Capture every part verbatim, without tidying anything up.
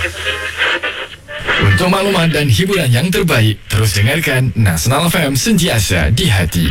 Untuk maklumat dan hiburan yang terbaik, terus dengarkan Nasional F M, sentiasa di hati.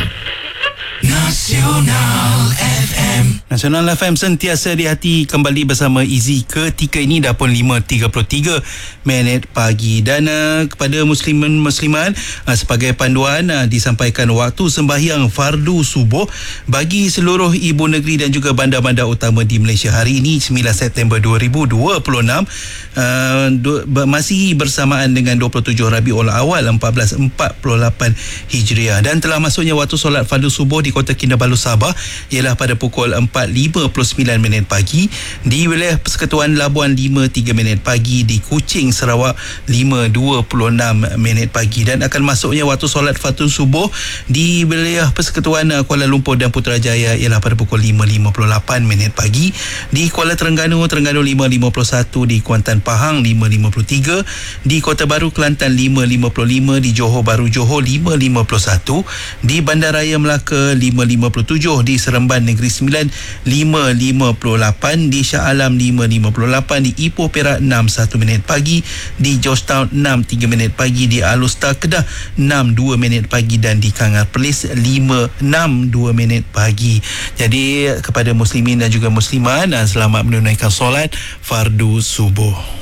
Nasional F M. Nasional F M sentiasa di hati, kembali bersama Izzy ketika ini dah pun lima tiga puluh tiga minit pagi. Dan uh, kepada muslimin muslimat, uh, sebagai panduan uh, disampaikan waktu sembahyang fardu subuh bagi seluruh ibu negeri dan juga bandar-bandar utama di Malaysia hari ini sembilan September dua ribu dua puluh enam, uh, du- masih bersamaan dengan dua puluh tujuh Rabiul Awal seribu empat ratus empat puluh lapan Hijriah, dan telah masuknya waktu solat fardu subuh di Kota Kinabalu, Sabah ialah pada pukul empat lima puluh sembilan minit pagi, di wilayah Persekutuan Labuan lima tiga minit pagi, di Kuching, Sarawak lima dua puluh enam minit pagi, dan akan masuknya waktu solat fardu subuh di wilayah Persekutuan Kuala Lumpur dan Putrajaya ialah pada pukul lima lima puluh lapan minit pagi, di Kuala Terengganu Terengganu lima lima puluh satu, di Kuantan Pahang lima lima puluh tiga, di Kota Baru Kelantan lima lima puluh lima, di Johor Bahru Johor lima lima puluh satu, di Bandaraya Melaka lima lima puluh tujuh, di Seremban Negeri Sembilan lima lima puluh lapan, di Shah Alam lima lima puluh lapan, di Ipoh Perak enam satu minit pagi, di Georgetown enam tiga minit pagi, di Alustar Kedah enam dua minit pagi, dan di Kangar Perlis lima enam dua minit pagi. Jadi kepada muslimin dan juga muslimat, selamat menunaikan solat fardu subuh.